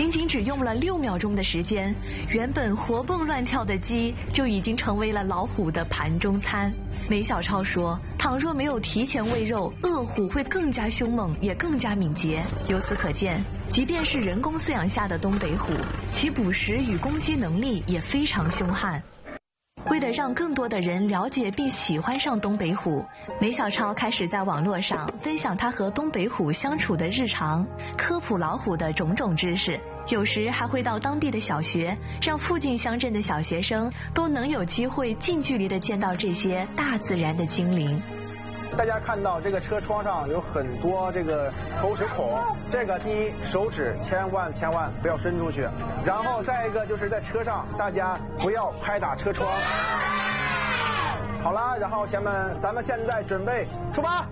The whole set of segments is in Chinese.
仅仅只用了6秒钟的时间，原本活蹦乱跳的鸡就已经成为了老虎的盘中餐。梅小超说，倘若没有提前喂肉，恶虎会更加凶猛，也更加敏捷。由此可见，即便是人工饲养下的东北虎，其捕食与攻击能力也非常凶悍。为了让更多的人了解并喜欢上东北虎，梅小超开始在网络上分享他和东北虎相处的日常，科普老虎的种种知识，有时还会到当地的小学，让附近乡镇的小学生都能有机会近距离地见到这些大自然的精灵。 大家看到这个车窗上有很多这个口齿孔，这个第一，手指千万不要伸出去，然后再一个就是在车上大家不要拍打车窗。好了，然后咱们现在准备出发。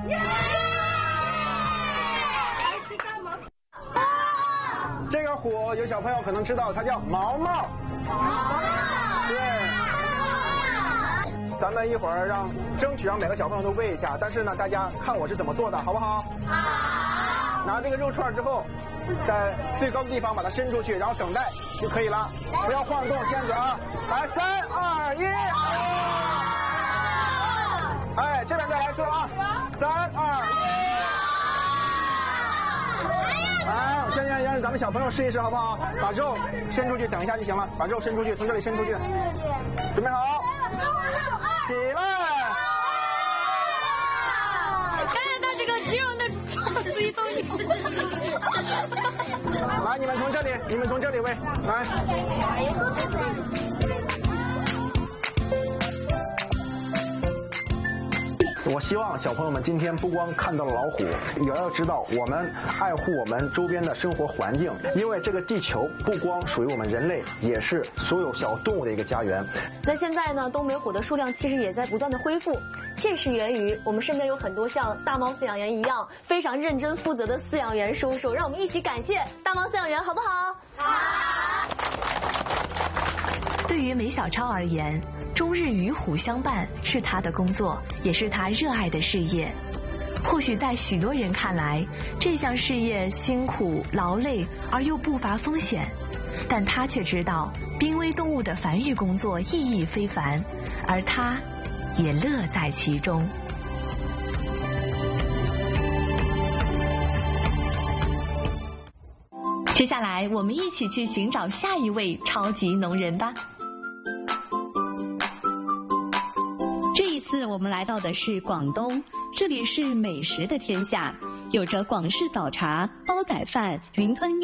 这个虎有小朋友可能知道，它叫毛毛。对。咱们一会儿争取让每个小朋友都喂一下，但是呢，大家看我是怎么做的，好不好？好。拿这个肉串之后，在最高的地方把它伸出去，然后等待就可以了，不要晃动片子啊！来，3、2、1，哎，这边再来一次啊！3、2、1，来，现在让咱们小朋友试一试好不好？把肉伸出去，等一下就行了，把肉伸出去，从这里伸出去，准备好。起来！ 看看他这个肌肉的自己动扭。 来，你们从这里喂，来。我希望小朋友们今天不光看到了老虎，也要知道我们爱护我们周边的生活环境，因为这个地球不光属于我们人类，也是所有小动物的一个家园。 那现在呢，东北虎的数量其实也在不断的恢复，这是源于我们身边有很多像大猫饲养员一样非常认真负责的饲养员叔叔，让我们一起感谢大猫饲养员，好不好？ 好。 对于梅小超而言，终日与虎相伴是他的工作，也是他热爱的事业。或许在许多人看来，这项事业辛苦劳累而又不乏风险，但他却知道濒危动物的繁育工作意义非凡，而他也乐在其中。接下来我们一起去寻找下一位超级农人吧。 我们来到的是广东，这里是美食的天下，有着广式早茶、煲仔饭、云吞面。